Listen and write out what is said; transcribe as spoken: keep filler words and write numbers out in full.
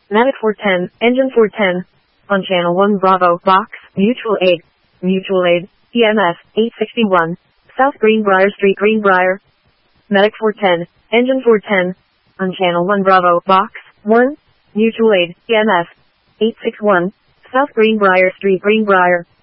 Medic four ten, Engine four ten. On Channel one Bravo, Box, Mutual Aid. Mutual Aid, E M S, eight sixty-one. South Greenbrier Street, Greenbrier. Medic four ten, Engine four ten. On Channel one Bravo, Box, one. Mutual Aid, E M S, eight sixty-one. South Greenbrier Street, Greenbrier.